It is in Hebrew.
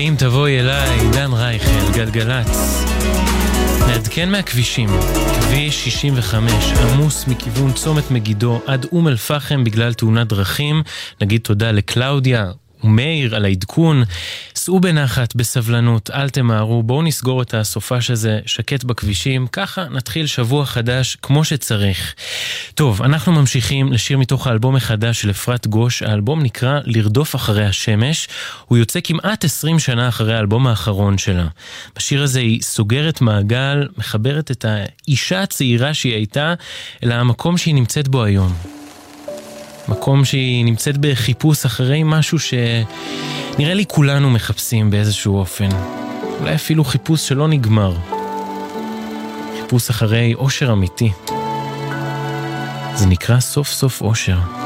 אם תבואי אליי, דן רייכל, גלגלץ. נעדכן מהכבישים. כביש 65 עמוס מכיוון צומת מגידו עד אום אל פחם בגלל תאונת דרכים. נגיד תודה לקלאודיה ומאיר על העדכון. סעו בנחת, בסבלנות, אל תמהרו, בואו נסגור את הסופש הזה שקט בכבישים, ככה נתחיל שבוע חדש כמו שצריך. טוב, אנחנו ממשיכים לשיר מתוך האלבום החדש של אפרת גוש. האלבום נקרא לרדוף אחרי השמש, הוא יוצא כמעט 20 שנה אחרי האלבום האחרון שלה. בשיר הזה היא סוגרת מעגל, מחברת את האישה הצעירה שהיא הייתה אל המקום שהיא נמצאת בו היום. מקום שהיא נמצאת בחיפוש אחרי משהו שנראה לי כולנו מחפשים באיזשהו אופן. אולי אפילו חיפוש שלא נגמר. חיפוש אחרי אושר אמיתי. זה נקרא סוף סוף אושר.